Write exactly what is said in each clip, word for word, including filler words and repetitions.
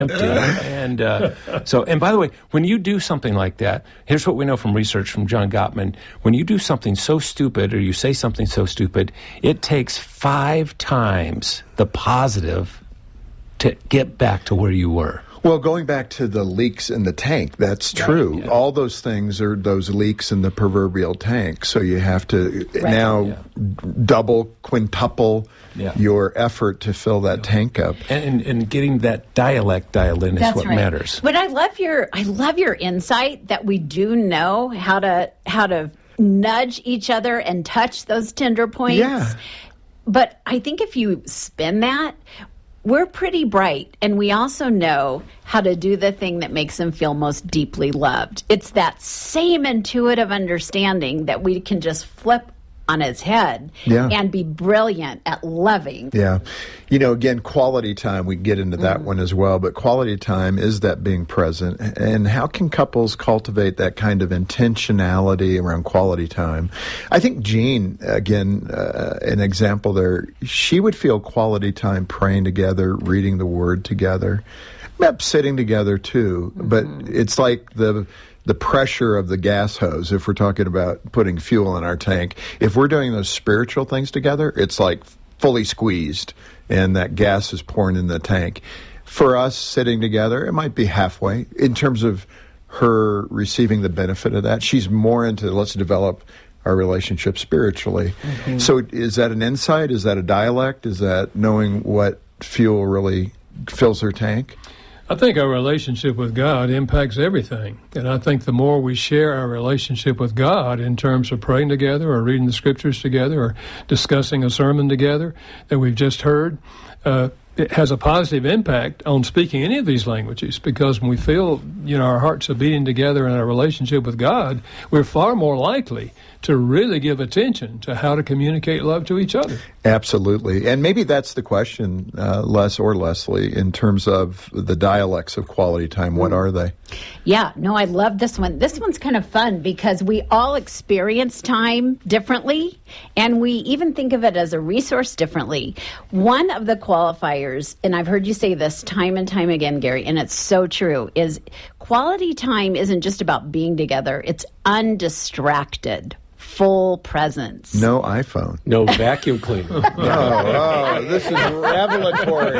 empty. And uh, so, and by the way, when you do something like that, here's what we know from research from John Gottman. When you do something so stupid or you say something so stupid, it takes five times the positive to get back to where you were. Well, going back to the leaks in the tank, that's true. Right, yeah. All those things are those leaks in the proverbial tank. So you have to right. now yeah. double, quintuple yeah. your effort to fill that yeah. tank up. And, and getting that dialect dialed in is that's what right. matters. But I love your I love your insight that we do know how to how to nudge each other and touch those tender points. Yeah. But I think if you spin that, we're pretty bright, and we also know how to do the thing that makes them feel most deeply loved. It's that same intuitive understanding that we can just flip on its head yeah. and be brilliant at loving. Yeah. You know, again, quality time, we get into that mm. one as well, but quality time is that being present. And how can couples cultivate that kind of intentionality around quality time? I think Jean, again, uh, an example there, she would feel quality time praying together, reading the Word together, maybe sitting together too, mm-hmm. but it's like the... the pressure of the gas hose, if we're talking about putting fuel in our tank, if we're doing those spiritual things together, it's like fully squeezed and that gas is pouring in the tank. For us sitting together, it might be halfway in terms of her receiving the benefit of that. She's more into let's develop our relationship spiritually. Mm-hmm. So is that an insight? Is that a dialect? Is that knowing what fuel really fills her tank? I think our relationship with God impacts everything. And I think the more we share our relationship with God in terms of praying together or reading the scriptures together or discussing a sermon together that we've just heard, uh, it has a positive impact on speaking any of these languages, because when we feel, you know, our hearts are beating together in our relationship with God, we're far more likely to really give attention to how to communicate love to each other. Absolutely. And maybe that's the question, uh, Les or Leslie, in terms of the dialects of quality time. What are they? Yeah, no, I love this one. This one's kind of fun because we all experience time differently, and we even think of it as a resource differently. One of the qualifiers, and I've heard you say this time and time again, Gary, and it's so true, is quality time isn't just about being together. It's undistracted. Full presence. No iPhone. No vacuum cleaner. oh, oh, this is revelatory.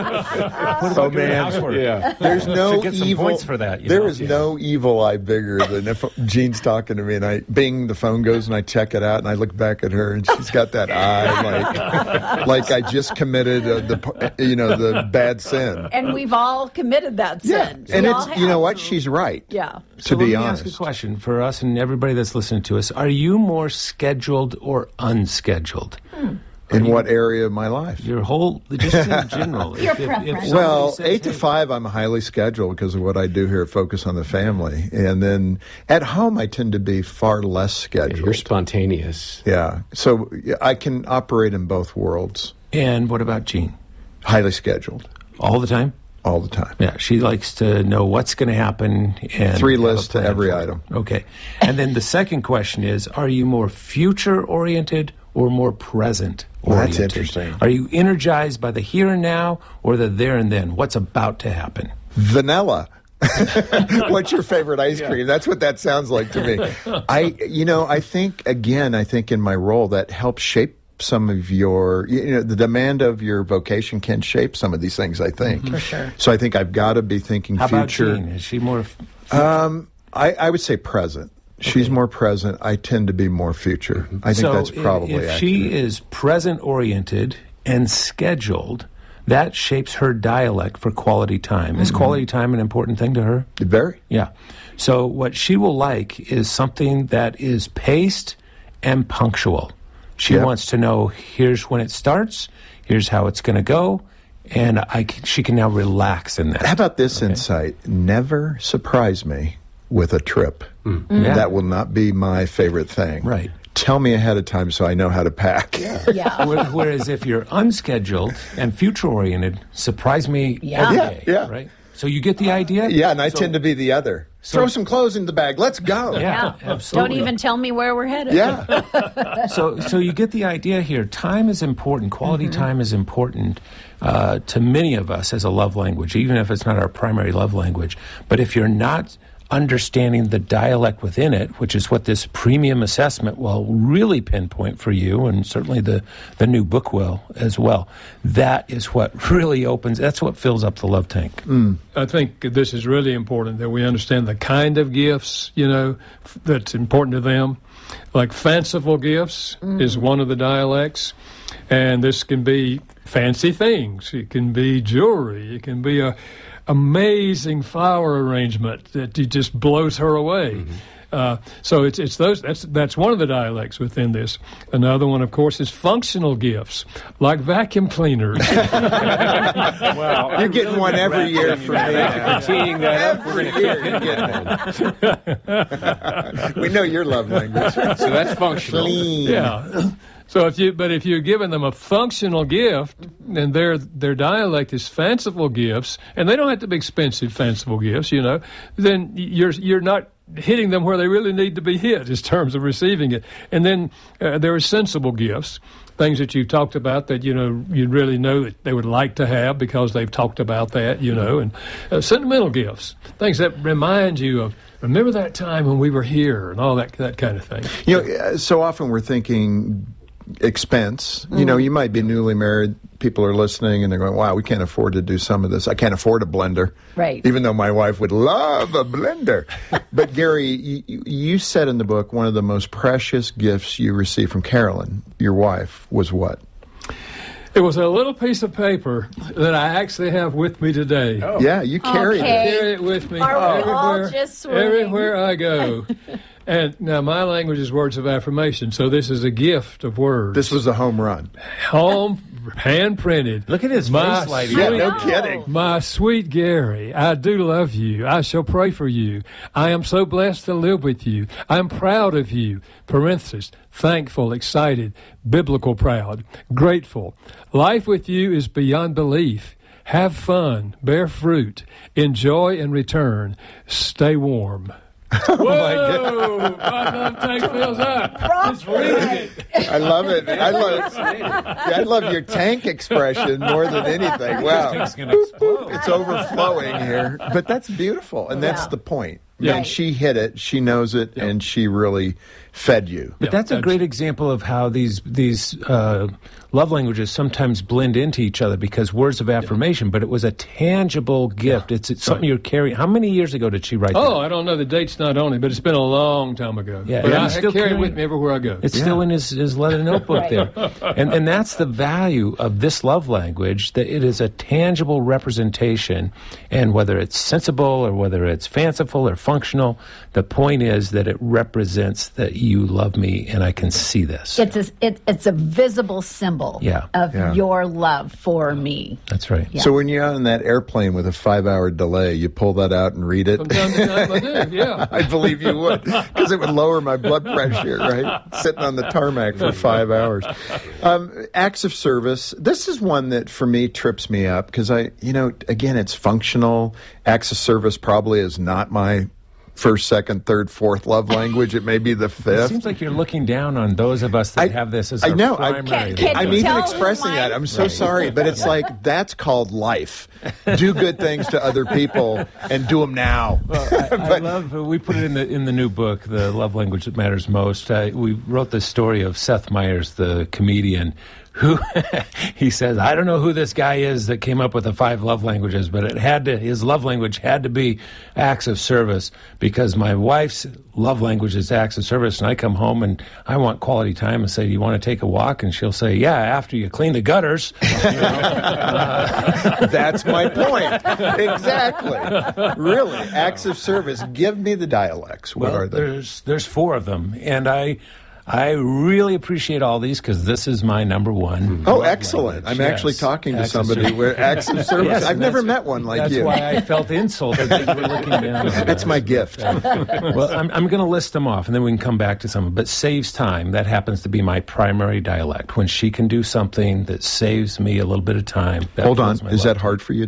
Oh man, yeah. There's no Should get some evil. Points for that. You there know? is yeah. no evil eye bigger than if Jean's talking to me and I bing, the phone goes and I check it out and I look back at her and she's got that eye like like I just committed uh, the you know the bad sin. And we've all committed that sin. Yeah, and we it's you know what she's right. Yeah. To so be let me honest, ask a question for us and everybody that's listening to us: are you more scheduled or unscheduled? Hmm. In you, what area of my life? Your whole, just in general. Your if, if, preference. if well, says, eight to hey, five, I'm highly scheduled because of what I do here at Focus on the Family. And then at home, I tend to be far less scheduled. You're spontaneous. Yeah. So I can operate in both worlds. And what about Jean? Highly scheduled. All the time? All the time. Yeah, she likes to know what's going to happen. And Three lists to every item. Okay. And then the second question is, are you more future-oriented or more present-oriented? Well, that's interesting. Are you energized by the here and now or the there and then? What's about to happen? Vanilla. What's your favorite ice cream? Yeah. That's what that sounds like to me. I, you know, I think, again, I think in my role that helps shape some of your, you know, the demand of your vocation can shape some of these things, I think. Mm-hmm. For sure. So I think I've got to be thinking How future. How about Jean? Is she more future? Um, I, I would say present. Okay. She's more present. I tend to be more future. I think so that's probably if accurate. she is present-oriented and scheduled, that shapes her dialect for quality time. Mm-hmm. Is quality time an important thing to her? Very. Yeah. So what she will like is something that is paced and punctual. She yep. wants to know, here's when it starts, here's how it's going to go, and I can, she can now relax in that. How about this okay. insight? Never surprise me with a trip. Mm. Yeah. That will not be my favorite thing. Right. Tell me ahead of time so I know how to pack. Yeah. yeah. Whereas if you're unscheduled and future-oriented, surprise me yeah. every yeah. day, yeah. right? So you get the idea? Yeah, and I So- tend to be the other. So- Throw some clothes in the bag. Let's go. Yeah, Don't absolutely. even tell me where we're headed. Yeah. so so you get the idea here. Time is important. Quality time is important uh, to many of us as a love language, even if it's not our primary love language. But if you're not understanding the dialect within it, which is what this premium assessment will really pinpoint for you, and certainly the, the new book will as well, that is what really opens, that's what fills up the love tank. Mm. I think this is really important that we understand the kind of gifts, you know, f- that's important to them. Like fanciful gifts mm. is one of the dialects, and this can be fancy things. It can be jewelry. It can be a amazing flower arrangement that just blows her away. Mm-hmm. Uh, so it's it's those that's that's one of the dialects within this. Another one, of course, is functional gifts, like vacuum cleaners. Wow, you're getting one every year from me. You're teeing that up. Every year you're getting one. We know your love language. So that's functional. Clean. Yeah. So if you, but if you're giving them a functional gift, and their their dialect is fanciful gifts, and they don't have to be expensive fanciful gifts, you know, then you're you're not hitting them where they really need to be hit in terms of receiving it. And then uh, there are sensible gifts, things that you've talked about that, you know, you really know that they would like to have because they've talked about that, you know, and uh, sentimental gifts, things that remind you of, remember that time when we were here and all that that kind of thing. You know, so often we're thinking expense. You know, you might be newly married. People are listening and they're going, wow, we can't afford to do some of this. I can't afford a blender. Right. Even though my wife would love a blender. But Gary, you, you said in the book one of the most precious gifts you received from Carolyn, your wife, was what? It was a little piece of paper that I actually have with me today. Oh. Yeah, you carried Okay. it. I carry it with me Are we all everywhere, just swooning? everywhere I go. And now my language is words of affirmation, so this is a gift of words. This was a home run. Home, hand printed. Look at his My face lighting sweet- Yeah, up. no kidding. My sweet Gary, I do love you. I shall pray for you. I am so blessed to live with you. I am proud of you. Parenthesis, thankful, excited, biblical proud, grateful. Life with you is beyond belief. Have fun, bear fruit, enjoy and return. Stay warm. Oh, my God. Whoa! My love tank fills up. It's reading it. I love it. I love, yeah, I love your tank expression more than anything. Wow. Tank's gonna explode. It's overflowing here. But that's beautiful, and that's Yeah. the point. Yeah. And she hit it, she knows it, Yeah. and she really fed you. But Yeah, that's a that's- great example of how these these uh, love languages sometimes blend into each other because words of affirmation, but it was a tangible gift. It's, it's something Right. you're carrying. How many years ago did she write that? Oh, I don't know. The date's not on it, but it's been a long time ago. Yeah, but and I he's still carry it carrying- with me everywhere I go. It's still in his, his leather notebook Right. there. And, and that's the value of this love language, that it is a tangible representation. And whether it's sensible or whether it's fanciful or functional, the point is that it represents that you love me and I can see this. It's a, it, it's a visible symbol Yeah. of Yeah. your love for me. That's right. Yeah. So when you're on that airplane with a five-hour delay, you pull that out and read it? From time to time I do, yeah. I believe you would, because it would lower my blood pressure, right? Sitting on the tarmac for five hours. Um, acts of service. This is one that, for me, trips me up, because I, you know, again, it's functional. Acts of service probably is not my first, second, third, fourth love language. It may be the It fifth. seems like you're looking down on those of us that I- have this as I our know. I- primary. Can- can I'm you even tell expressing who that. my- I'm so sorry, but it's like that's called life. Do good things to other people and do them now. I, I love. Uh, we put it in the in the new book, The Love Language That Matters Most. Uh, we wrote the story of Seth Meyers, the comedian, who he says, I don't know who this guy is that came up with the five love languages, but it had to. His love language had to be acts of service, because my wife's love language is acts of service, and I come home and I want quality time and say, do you want to take a walk? And she'll say, yeah, after you clean the gutters. You know? uh, That's my point. Exactly. Really, acts of service. Give me the dialects. What Well, are they? there's there's four of them, and I I really appreciate all these because this is my number one. Oh, love excellent. language. I'm actually Yes. talking to Acts of somebody service. where acts of service. Yes, I've and never that's- met one like that's you. why I felt insulted that you were looking down. on That's me. my gift. Well, I'm, I'm going to list them off, and then we can come back to some. But saves time, that happens to be my primary dialect. When she can do something that saves me a little bit of time. That Hold fills on. my Is love. that hard for you to do?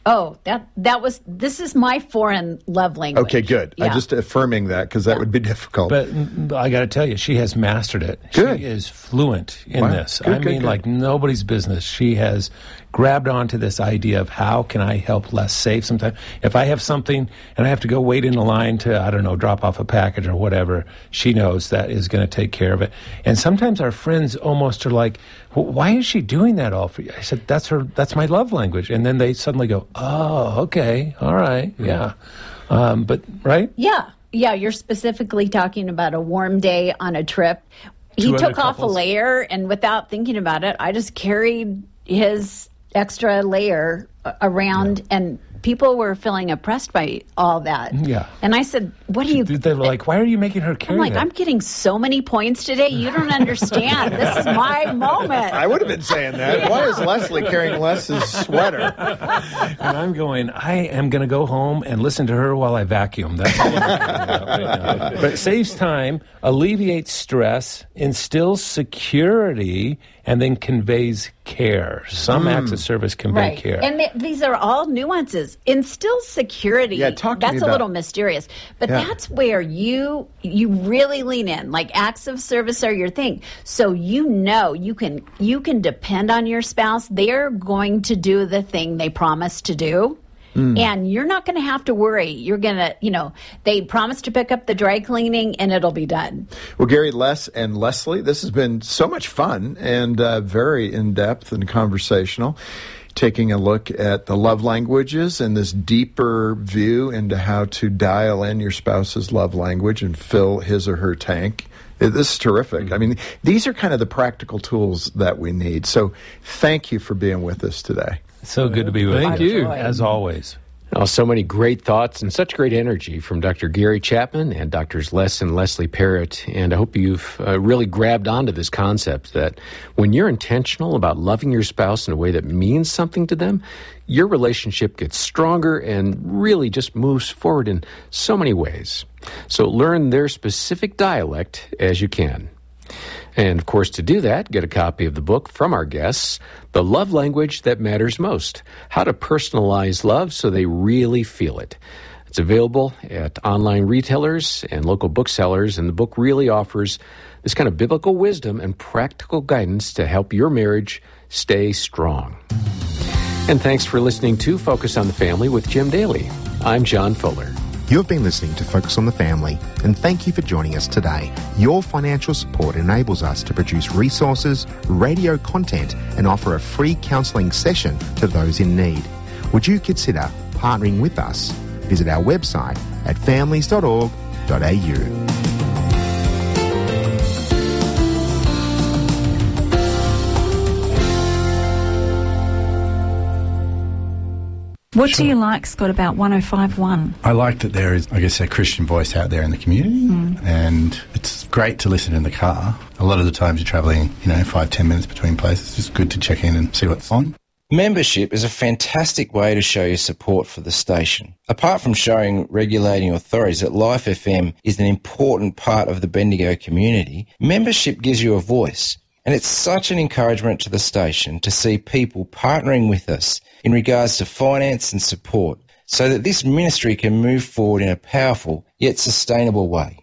Oh, that that was, this is my foreign love language. Okay, good. Yeah. I'm just affirming that because that Yeah. would be difficult. But mm, I got to tell you, she has mastered it. Good. She is fluent in Wow. this. Good, I good, mean, good. like nobody's business. She has grabbed onto this idea of how can I help Les save some time. If I have something and I have to go wait in a line to, I don't know, drop off a package or whatever, she knows that is going to take care of it. And sometimes our friends almost are like, well, why is she doing that all for you? I said, that's her, that's my love language. And then they suddenly go, oh, okay, all right, yeah. Um, but, right? Yeah. Yeah, you're specifically talking about a warm day on a trip. He Two other took off a couples. layer, and without thinking about it, I just carried his extra layer a- around, and people were feeling oppressed by all that. Yeah. And I said, what do you... They were like, why are you making her carry I'm like, that? I'm getting so many points today. You don't understand. This is my moment. I would have been saying that. Why is Leslie carrying Les's sweater? And I'm going, I am going to go home and listen to her while I vacuum. That's all I'm talking about right now. But it saves time, alleviates stress, instills security, and then conveys care. Some acts of service convey Right. care. And th- these are all nuances. Instills security. Yeah, talk to me That's a about- little mysterious. But Yeah. that's where you you really lean in. Like acts of service are your thing. So you know you can you can depend on your spouse. They're going to do the thing they promised to do. And you're not going to have to worry. You're going to, you know, they promise to pick up the dry cleaning and it'll be done. Well, Gary, Les, and Leslie, this has been so much fun and uh, very in-depth and conversational, taking a look at the love languages and this deeper view into how to dial in your spouse's love language and fill his or her tank. This is terrific. I mean, these are kind of the practical tools that we need. So thank you for being with us today. So good to be with Thank you. you. As always. Oh, so many great thoughts and such great energy from Doctor Gary Chapman and Doctors Les and Leslie Parrott. And I hope you've uh, really grabbed onto this concept that when you're intentional about loving your spouse in a way that means something to them, your relationship gets stronger and really just moves forward in so many ways. So learn their specific dialect as you can. And, of course, to do that, get a copy of the book from our guests, The Love Language That Matters Most, How to Personalize Love So They Really Feel It. It's available at online retailers and local booksellers, and the book really offers this kind of biblical wisdom and practical guidance to help your marriage stay strong. And thanks for listening to Focus on the Family with Jim Daly. I'm John Fuller. You've been listening to Focus on the Family, and thank you for joining us today. Your financial support enables us to produce resources, radio content, and offer a free counselling session to those in need. Would you consider partnering with us? Visit our website at families dot org dot a u. What do you like, Scott, about one oh five one? I like that there is, I guess, a Christian voice out there in the community, and it's great to listen in the car. A lot of the times you're travelling, you know, five, ten minutes between places. It's just good to check in and see what's on. Membership is a fantastic way to show your support for the station. Apart from showing regulating authorities that Life F M is an important part of the Bendigo community, membership gives you a voice. And it's such an encouragement to the station to see people partnering with us in regards to finance and support so that this ministry can move forward in a powerful yet sustainable way.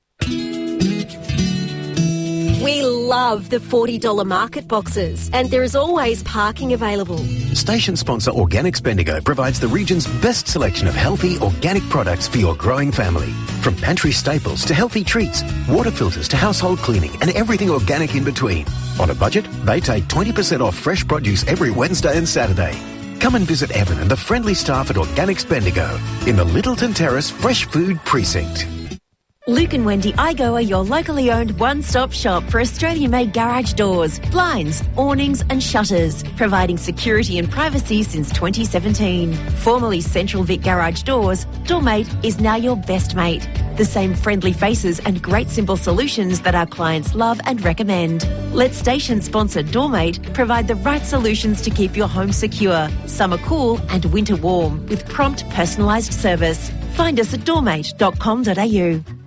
We love the forty dollars market boxes, and there is always parking available. Station sponsor Organics Bendigo provides the region's best selection of healthy, organic products for your growing family. From pantry staples to healthy treats, water filters to household cleaning, and everything organic in between. On a budget, they take twenty percent off fresh produce every Wednesday and Saturday. Come and visit Evan and the friendly staff at Organics Bendigo in the Littleton Terrace Fresh Food Precinct. Luke and Wendy Igo are your locally owned one-stop shop for Australian-made garage doors, blinds, awnings and shutters, providing security and privacy since twenty seventeen. Formerly Central Vic Garage Doors, Doormate is now your best mate. The same friendly faces and great simple solutions that our clients love and recommend. Let station sponsor Doormate provide the right solutions to keep your home secure, summer cool and winter warm with prompt personalised service. Find us at doormate dot com dot a u.